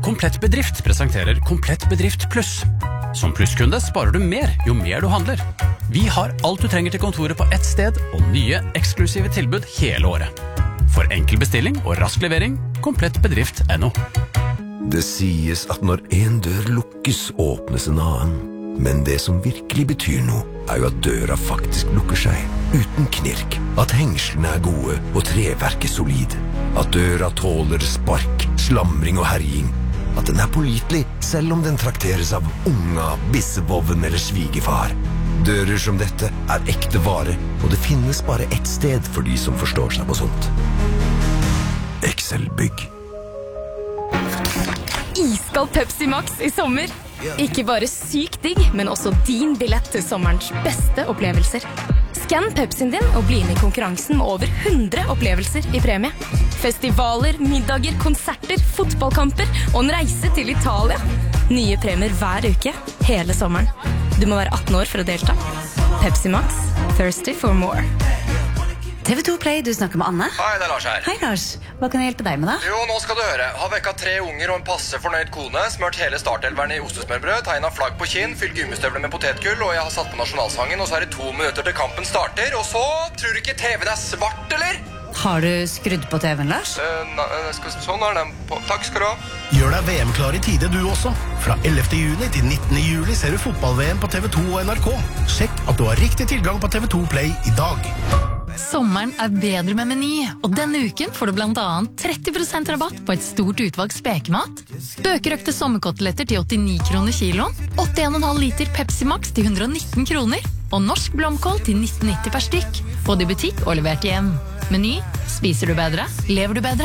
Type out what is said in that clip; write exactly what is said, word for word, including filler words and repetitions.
Komplett Bedrift presenterer Komplett Bedrift Pluss. Som plusskunde sparer du mer jo mer du handler. Vi har alt du trenger til kontoret på ett sted, og nye, eksklusive tilbud hele året. For enkel bestilling og rask levering, komplettbedrift punktum no. Det sies at når en dør lukkes, åpnes en annen. Men det som virkelig betyr noe, er jo at døra faktisk lukker seg, uten knirk. At hengslene er gode, og treverket solid. At døra tåler spark, slamring og herjing. At den er pålitelig, selv om den trakteres av unga, bissevoven eller svigerfar. Dører som dette er ekte vare, og det finnes bare ett sted for de som forstår seg på sånt. Excel Bygg. Iskald Pepsi Max i sommer. Ikke bare syk digg, men også din billett til sommerens beste opplevelser. Skann Pepsien din og bli med i konkurransen med over hundre opplevelser i premie. Festivaler, middager, konserter, fotballkamper og en reise til Italia. Nye premier hver uke, hele sommeren. Du må være atten år for å delta. Pepsi Max, thirsty for more. T V to Play, du snakker med Anne. Hei, det er Lars her. Hei Lars, hva kan jeg hjelpe deg med da? Jo, nå skal du høre. Har vekka tre unger og en passe fornøyd kone, smørt hele startelveren i ostesmørbrød, tegnet flagg på kinn, fylt gummistøvler med potetgull, og jeg har satt på nasjonalsangen, og så er det to minutter til kampen starter, og så tror du ikke T V-en er svart, eller? Har du skrudd på T V-en, Lars? Uh, na, skal, sånn er den på. Takk skal du ha. Gjør deg V M-klar i tide du også. Fra ellevte juni til nittende juli ser du fotball-V M på T V to og N R K. Sjekk at du har riktig tilgang på T V to Play i dag. Sommeren er bedre med Meny, og denne uken får du blant annet tretti prosent rabatt på et stort utvalg spekemat, bøkerøkte sommerkoteletter til åttini kroner kiloen, åttien komma fem liter Pepsi Max til hundre og nitten kroner, og norsk blomkål til nitten nitti per stykk. Få det i butikk og levert hjem. Meny, spiser du bedre, lever du bedre.